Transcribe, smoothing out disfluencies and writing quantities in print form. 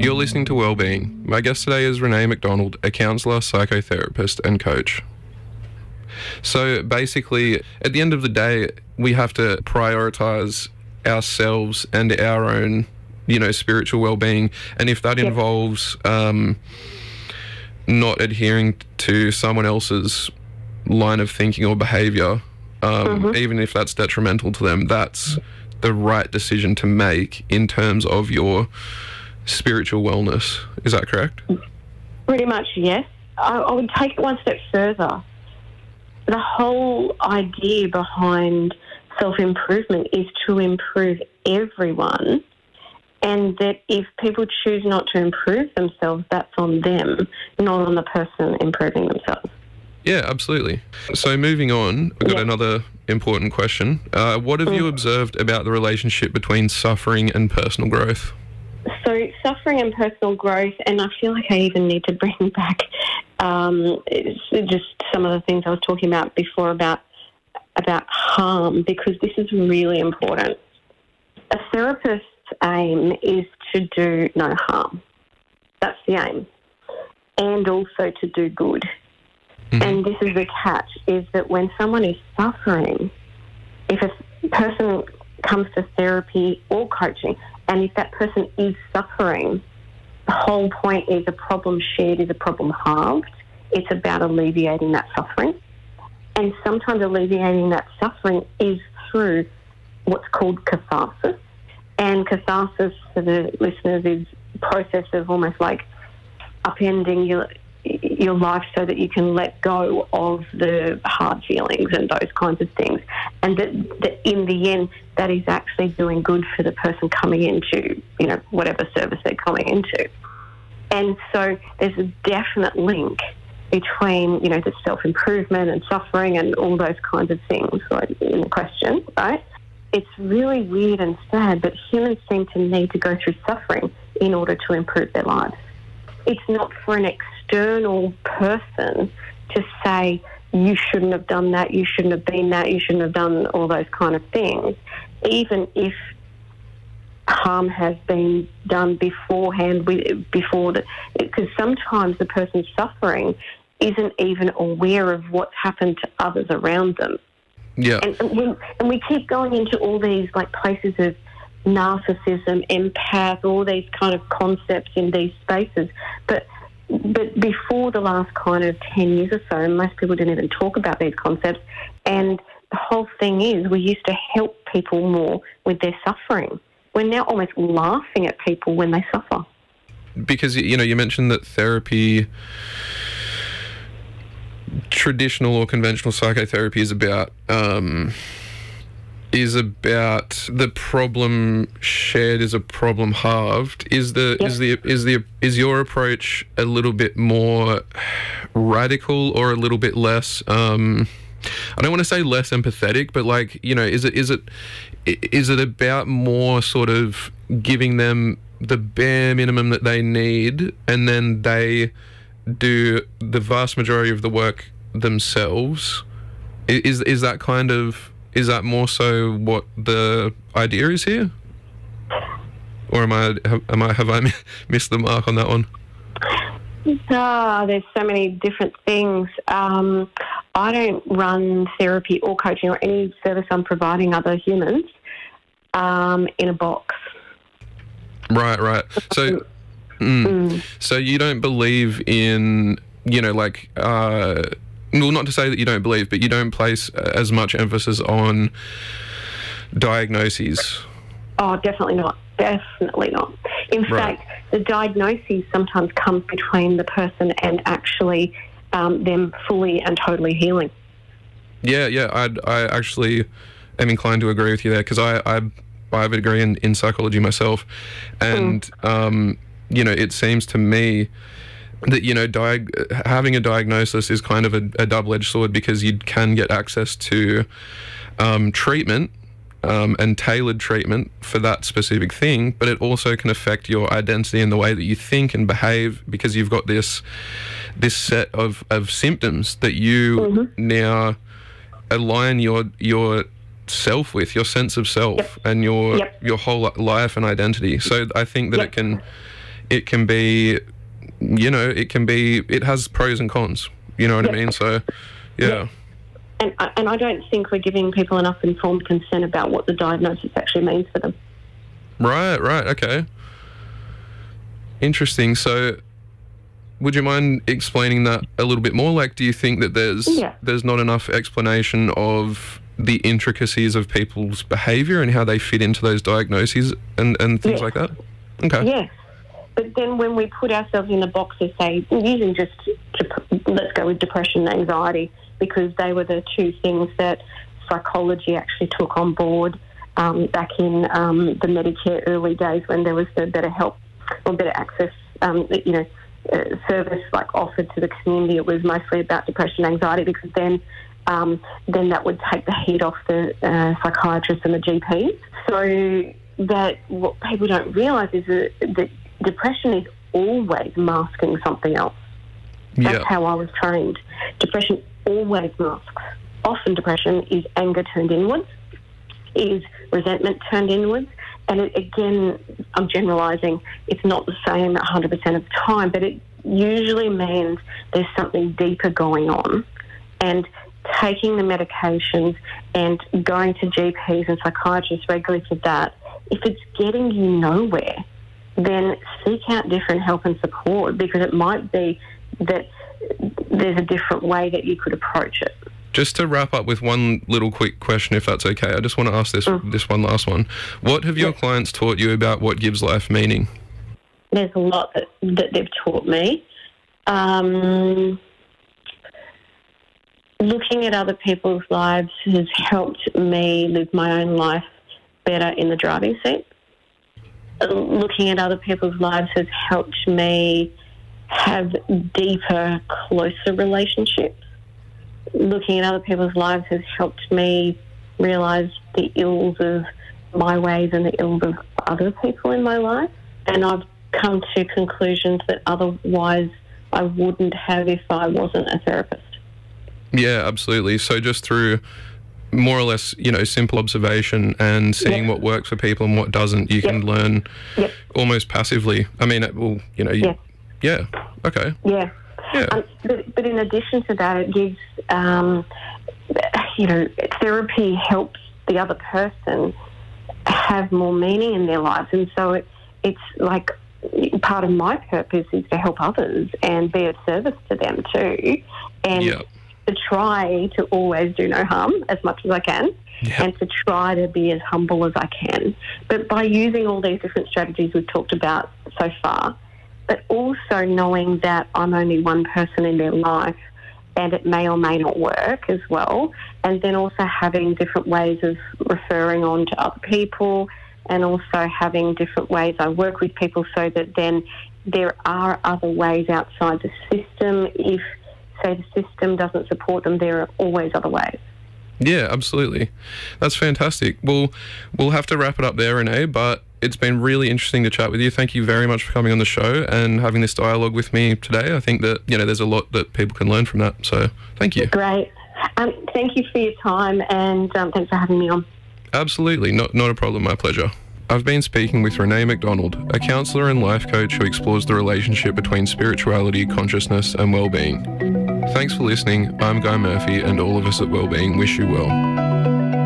You're listening to Wellbeing. My guest today is Renee McDonald, a counsellor, psychotherapist and coach. So basically, at the end of the day, we have to prioritise ourselves and our own, spiritual well-being. And if that involves not adhering to someone else's line of thinking or behaviour, even if that's detrimental to them, that's the right decision to make in terms of your spiritual wellness. Is that correct? Pretty much, yes. I would take it one step further. The whole idea behind self-improvement is to improve everyone, and that if people choose not to improve themselves, that's on them, not on the person improving themselves. Yeah, absolutely. So moving on, we've got another important question. What have you observed about the relationship between suffering and personal growth? So suffering and personal growth, and I feel like I even need to bring back just some of the things I was talking about before about harm, because this is really important. A therapist's aim is to do no harm. That's the aim. And also to do good. And this is the catch, is that when someone is suffering, if a person comes to therapy or coaching, and if that person is suffering, the whole point is a problem shared is a problem halved. It's about alleviating that suffering. And sometimes alleviating that suffering is through what's called catharsis. And catharsis, for the listeners, is a process of almost like upending your life so that you can let go of the hard feelings and those kinds of things. And that in the end, that is actually doing good for the person coming into, whatever service they're coming into. And so there's a definite link between, the self-improvement and suffering and all those kinds of things, like in the question, right? It's really weird and sad, but humans seem to need to go through suffering in order to improve their lives. It's not for an external person to say, you shouldn't have done that, you shouldn't have been that, you shouldn't have done all those kind of things, even if harm has been done beforehand, because sometimes the person suffering isn't even aware of what's happened to others around them. Yeah. And we keep going into all these places of narcissism, empath, all these kind of concepts in these spaces. But before the last kind of 10 years or so, most people didn't even talk about these concepts. And the whole thing is we used to help people more with their suffering. We're now almost laughing at people when they suffer. Because, you mentioned that therapy, traditional or conventional psychotherapy is about the problem shared is a problem halved. Is your approach a little bit more radical or a little bit less? I don't want to say less empathetic, but is it about more sort of giving them the bare minimum that they need, and then they do the vast majority of the work themselves? Is that more so what the idea is here? Or have I missed the mark on that one? There's so many different things. I don't run therapy or coaching or any service I'm providing other humans in a box. Right. So, so you don't believe in, well, not to say that you don't believe, but you don't place as much emphasis on diagnoses. Oh, definitely not. Definitely not. In fact, the diagnosis sometimes comes between the person and actually them fully and totally healing. Yeah. I actually am inclined to agree with you there, because I have a degree in psychology myself, and it seems to me that having a diagnosis is kind of a double-edged sword, because you can get access to treatment and tailored treatment for that specific thing, but it also can affect your identity and the way that you think and behave, because you've got this set of symptoms that you now align your self with, your sense of self and your whole life and identity. So I think that it can be, it has pros and cons. You know what I mean? So, yeah. And I don't think we're giving people enough informed consent about what the diagnosis actually means for them. Right, okay. Interesting. So, would you mind explaining that a little bit more? Like, do you think that there's not enough explanation of the intricacies of people's behaviour and how they fit into those diagnoses and things like that? Okay. Yes. But then when we put ourselves in the box of, say, using just, let's go with depression and anxiety, because they were the two things that psychology actually took on board back in the Medicare early days, when there was the better help or better access, service like offered to the community. It was mostly about depression and anxiety, because then that would take the heat off the psychiatrists and the GPs. So that what people don't realise is that depression is always masking something else. That's how I was trained. Depression always masks. Often depression is anger turned inwards, is resentment turned inwards, and again, I'm generalising, it's not the same 100% of the time, but it usually means there's something deeper going on. And taking the medications and going to GPs and psychiatrists regularly for that, if it's getting you nowhere, then seek out different help and support, because it might be that there's a different way that you could approach it. Just to wrap up with one little quick question, if that's okay, I just want to ask this one last one. What have your clients taught you about what gives life meaning? There's a lot that they've taught me. Looking at other people's lives has helped me live my own life better in the driving seat. Looking at other people's lives has helped me have deeper, closer relationships. Looking at other people's lives has helped me realise the ills of my ways and the ills of other people in my life. And I've come to conclusions that otherwise I wouldn't have if I wasn't a therapist. Yeah, absolutely. So just through more or less, simple observation and seeing what works for people and what doesn't, you can learn almost passively. I mean, okay. Yeah. But in addition to that, it gives, therapy helps the other person have more meaning in their lives. And so it's like part of my purpose is to help others and be of service to them too. And to try to always do no harm as much as I can, and to try to be as humble as I can. But by using all these different strategies we've talked about so far, but also knowing that I'm only one person in their life and it may or may not work as well, and then also having different ways of referring on to other people, and also having different ways I work with people, so that then there are other ways outside the system. If, say, the system doesn't support them, there are always other ways. Yeah, absolutely. That's fantastic. We'll have to wrap it up there, Renee, but it's been really interesting to chat with you. Thank you very much for coming on the show and having this dialogue with me today. I think that, there's a lot that people can learn from that. So thank you. Great. Thank you for your time, and thanks for having me on. Absolutely. Not a problem. My pleasure. I've been speaking with Renee McDonald, a counsellor and life coach who explores the relationship between spirituality, consciousness and well-being. Thanks for listening. I'm Guy Murphy, and all of us at Wellbeing wish you well.